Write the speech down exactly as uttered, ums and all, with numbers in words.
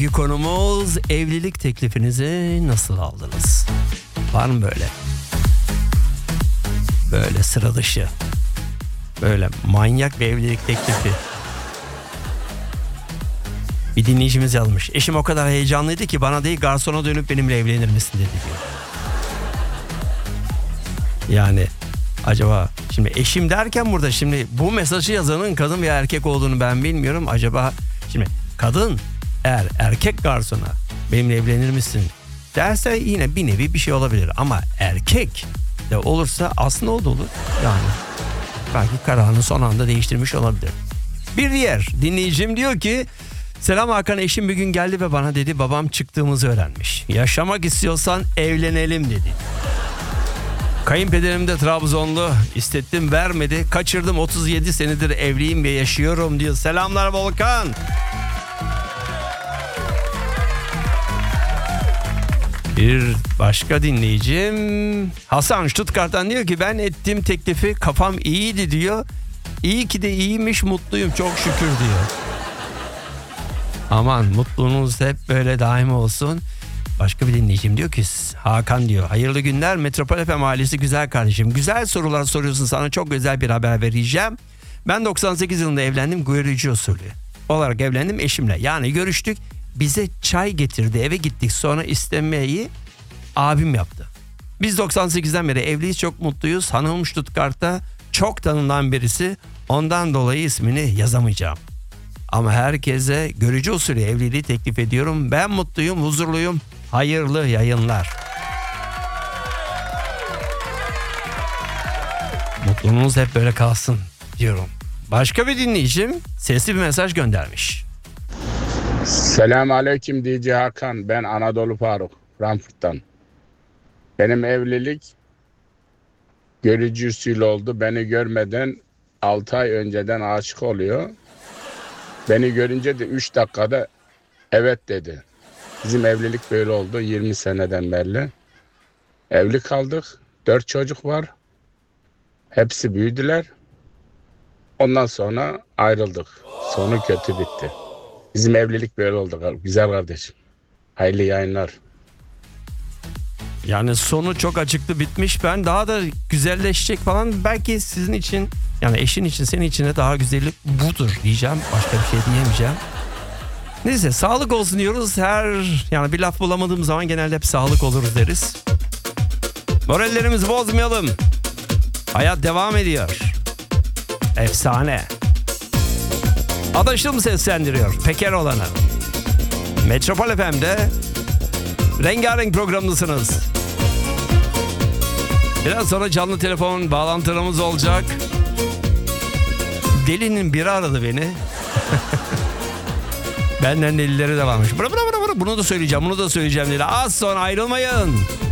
Konumuz evlilik teklifinizi nasıl aldınız? Var mı böyle? Böyle sıra dışı. Böyle manyak bir evlilik teklifi. Bir dinleyicimiz yazmış. Eşim o kadar heyecanlıydı ki bana değil garsona dönüp benimle evlenir misin dedi diyor. Yani acaba şimdi eşim derken burada şimdi bu mesajı yazanın kadın veya erkek olduğunu ben bilmiyorum. Acaba şimdi kadın eğer erkek garsona benimle evlenir misin derse yine bir nevi bir şey olabilir. Ama erkek de olursa aslında o da olur. Yani belki kararını son anda değiştirmiş olabilir. Bir diğer dinleyicim diyor ki selam Hakan, eşim bir gün geldi ve bana dedi babam çıktığımızı öğrenmiş. Yaşamak istiyorsan evlenelim dedi. Kayınpederim de Trabzonlu, istettim vermedi, kaçırdım, otuz yedi senedir evliyim ve yaşıyorum diyor. Selamlar Volkan. Bir başka dinleyicim Hasan Stuttgart'tan diyor ki ben ettiğim teklifi kafam iyiydi diyor. İyi ki de iyiymiş, mutluyum çok şükür diyor. Aman mutluluğunuz hep böyle daim olsun. Başka bir dinleyicim diyor ki Hakan diyor hayırlı günler Metropol F M ailesi güzel kardeşim. Güzel sorular soruyorsun, sana çok güzel bir haber vereceğim. Ben doksan sekiz yılında evlendim, görücü usulü olarak evlendim eşimle. Yani görüştük, bize çay getirdi, eve gittik, sonra istemeyi abim yaptı. Biz doksan sekizden beri evliyiz, çok mutluyuz. Hanımım Stuttgart'ta çok tanınan birisi, ondan dolayı ismini yazamayacağım. Ama herkese görücü usulü evliliği teklif ediyorum. Ben mutluyum, huzurluyum. Hayırlı yayınlar. Mutluluğunuz hep böyle kalsın diyorum. Başka bir dinleyicim sesli bir mesaj göndermiş. Selamun Aleyküm D J Hakan. Ben Anadolu Faruk, Frankfurt'tan. Benim evlilik görücü usulü oldu. Beni görmeden altı ay önceden aşık oluyor. Beni görünce de üç dakikada evet dedi. Bizim evlilik böyle oldu yirmi seneden beri. Evli kaldık. dört çocuk var. Hepsi büyüdüler. Ondan sonra ayrıldık. Sonu kötü bitti. Bizim evlilik böyle oldu. Güzel kardeşim. Hayırlı yayınlar. Yani sonu çok acıklı bitmiş. Ben daha da güzelleşecek falan. Belki sizin için, yani eşin için, senin için de daha güzeli budur diyeceğim. Başka bir şey diyemeyeceğim. Neyse, sağlık olsun diyoruz. Her yani bir laf bulamadığım zaman genelde hep sağlık oluruz deriz. Morallerimizi bozmayalım. Hayat devam ediyor. Efsane. Adaşım seslendiriyor Peker olanı. Metropol F M'de rengarenk programdasınız. Biraz sonra canlı telefon bağlantılarımız olacak. Delinin biri aradı beni. Benden delileri de varmış. Bıra bıra bıra bıra. Bunu da söyleyeceğim, bunu da söyleyeceğim dedi. Az sonra ayrılmayın.